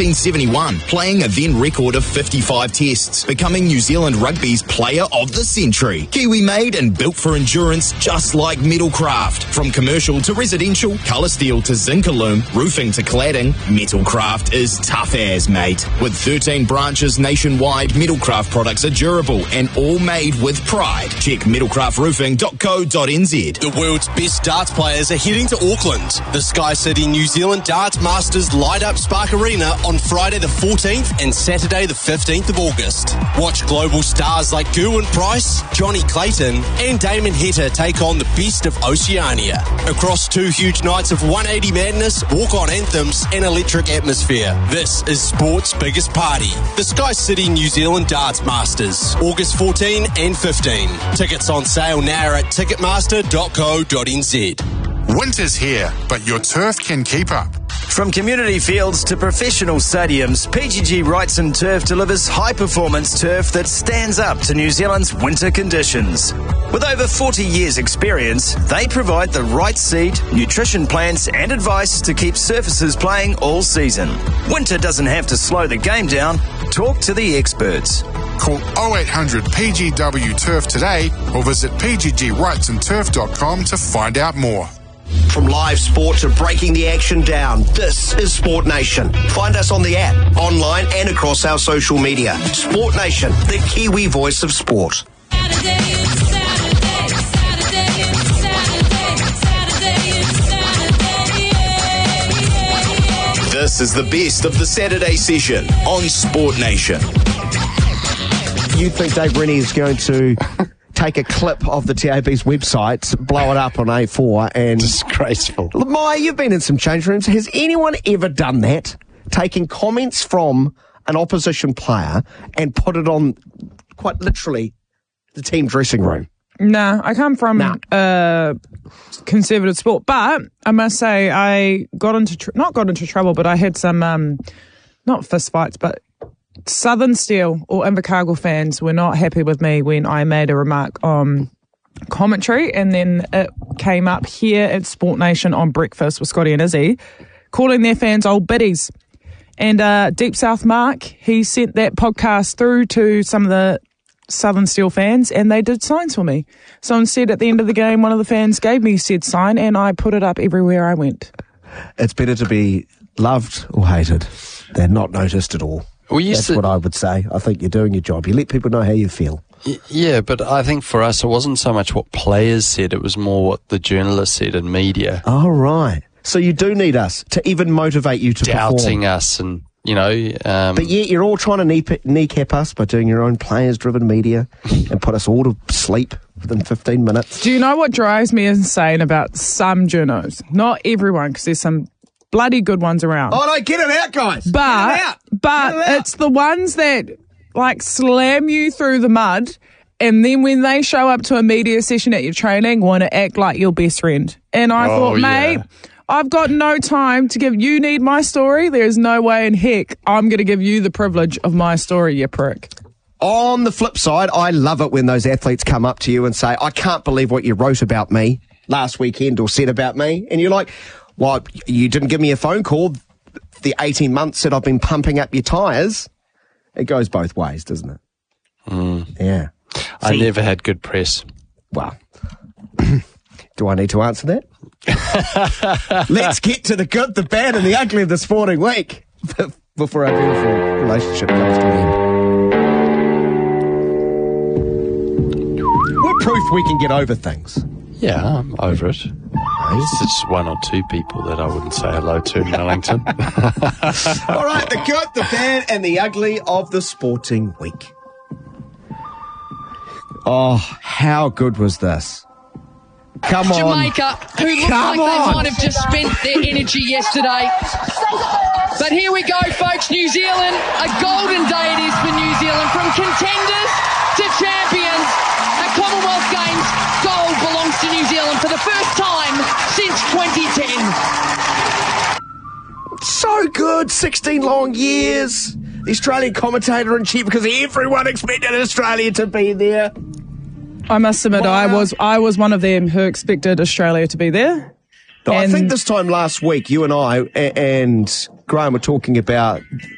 1971, playing a then record of 55 tests, becoming New Zealand Rugby's Player of the Century. Kiwi made and built for endurance, just like Metalcraft. From commercial to residential, colour steel to Zincalume, roofing to cladding, Metalcraft is tough as, mate. With 13 branches nationwide, Metalcraft products are durable and all made with pride. Check metalcraftroofing.co.nz. The world's best darts players are heading to Auckland. The Sky City New Zealand Darts Masters light up Spark Arena on Friday the 14th and Saturday the 15th of August. Watch global stars like Gerwyn Price, Johnny Clayton and Damon Heta take on the best of Oceania. Across 2 huge nights of 180 madness, walk-on anthems and electric atmosphere. This is sport's biggest party. The Sky City New Zealand Darts Masters, August 14 and 15. Tickets on sale now at ticketmaster.co.nz. Winter's here, but your turf can keep up. From community fields to professional stadiums, PGG Wrightson Turf delivers high-performance turf that stands up to New Zealand's winter conditions. With over 40 years' experience, they provide the right seed, nutrition plans and advice to keep surfaces playing all season. Winter doesn't have to slow the game down. Talk to the experts. Call 0800 PGW Turf today or visit pggwrightsonturf.com to find out more. From live sport to breaking the action down, this is Sport Nation. Find us on the app, online and across our social media. Sport Nation, the Kiwi voice of sport. This is the best of the Saturday session on Sport Nation. You think Dave Rennie is going to take a clip of the TAB's website, blow it up on A4 and... Disgraceful. Maya, you've been in some change rooms. Has anyone ever done that? Taking comments from an opposition player and put it on, quite literally, the team dressing room? No, I come from conservative sport, but I must say I got into, not got into trouble, but I had some, not fist fights, but Southern Steel or Invercargill fans were not happy with me when I made a remark on commentary, and then it came up here at Sport Nation on Breakfast with Scotty and Izzy, calling their fans old biddies. And Deep South Mark, he sent that podcast through to some of the Southern Steel fans, and they did signs for me. So instead, at the end of the game, one of the fans gave me said sign, and I put it up everywhere I went. It's better to be loved or hated than not noticed at all. That's what I would say. I think you're doing your job. You let people know how you feel. Yeah, but I think for us, it wasn't so much what players said, it was more what the journalists said in media. Oh, right. So you do need us to even motivate you to doubting perform. us and, you know... but yet you're all trying to kneecap us by doing your own players-driven media and put us all to sleep within 15 minutes. Do you know what drives me insane about some journos? Not everyone, because there's some bloody good ones around. Oh, no, get it out, guys. But it's the ones that, like, slam you through the mud, and then when they show up to a media session at your training, want to act like your best friend. And I thought, mate, I've got no time to give you. Need my story? There's no way in heck I'm going to give you the privilege of my story, you prick. On the flip side, I love it when those athletes come up to you and say, I can't believe what you wrote about me last weekend or said about me. And you're like, well, you didn't give me a phone call the 18 months that I've been pumping up your tyres. It goes both ways, doesn't it? Yeah. I never had good press. Well, do I need to answer that? Let's get to the good, the bad and the ugly of the sporting week before our beautiful relationship comes to an end. We're proof we can get over things. Yeah, I'm over it. It's just one or two people that I wouldn't say hello to in Wellington. All right, the good, the bad, and the ugly of the sporting week. Oh, how good was this? Come on. Jamaica, who looked like they might have just spent their energy yesterday. But here we go, folks. New Zealand, a golden day it is for New Zealand. From contenders to champions, at Commonwealth Games, gold belongs to New Zealand for the first time since 2010. So good, 16 long years. The Australian commentator-in-chief, because everyone expected Australia to be there. I must admit, I was one of them who expected Australia to be there. I think this time last week, you and I and Graham were talking about